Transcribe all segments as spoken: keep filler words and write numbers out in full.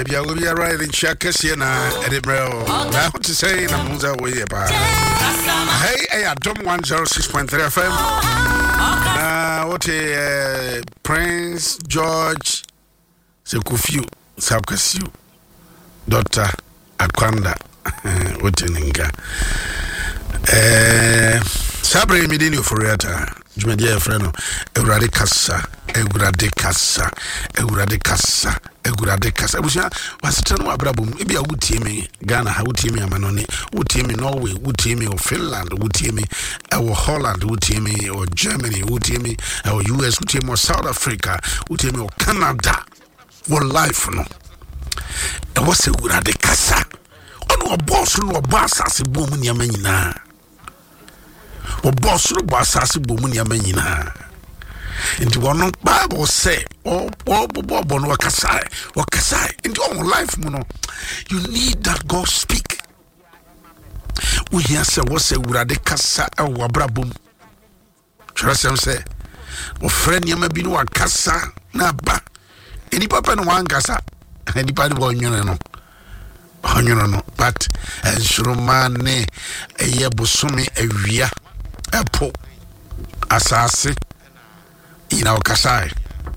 Baby, I will be right in Chakasiana, Edinburgh. Now to say, I'm on way about. Hey, I don't one zero six point three F M. Now, what a Prince George Sekufiu Sabkasiu, Doctor Akwanda, what in Inga. Eh, Sabre Medino Foriata, Jumedia Freno, Eurade Cassa, Eurade Cassa, Eurade Cassa, Eurade Cassa. Was it no Abrabum? Maybe I would team me, Ghana, how would team me, Amanoni, would team me, Norway, would team me, or Finland, would team me, or Holland, would team me, or Germany, would team me, or U S, would team me, or South Africa, would team me, or Canada. What life, no? And what's it, Eurade Cassa? Oh, no, boss, no, boss, as a woman, Yamina. O boss no boss as bomu ni amanyina nti wono Bible say o o bo no wakasai wakasai into our life mu no you need that God speak we hear say what say urade kasa e wo abrabom twasem say o friend yama bi no wakasa na ba eni papa no wankasa eni pa no wonyono no onyono no but ensurumane eye bosome awia Epo asase ina okasai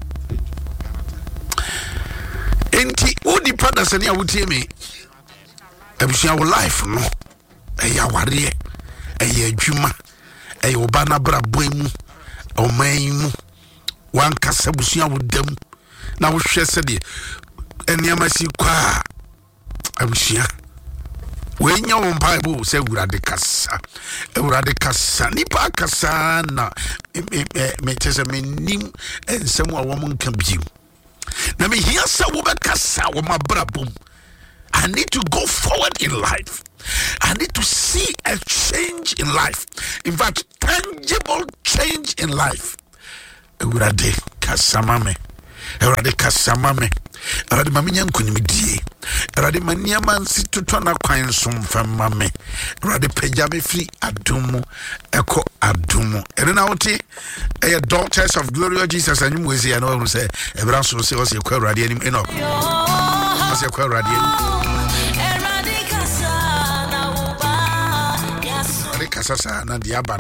enti odi pada sani awutie me ebusia wo life no eya ware eya adwuma eya obana bra boemu omanmu wan kasa busia wodam na wo hwese de eniama si kwa abusia when you on Bible say urade kasa urade kasa nipa kasa na me tese me nim ensem a wo monka biu na me hia sa wo be kasa wo mabrabom. I need to go forward in life. I need to see a change in life. In fact, tangible change in life. Urade kasa mame urade kasa mame urade maminya nkunimdie urade maniama nsitoto na kwan somfa mame urade pejame free adumu eko adumu ene na wote eh Daughters of Glory Jesus anyum wezi ya no say ebra so say wose kwa urade anim eno wose kwa urade urade kasa na uba urade kasa sa na diaba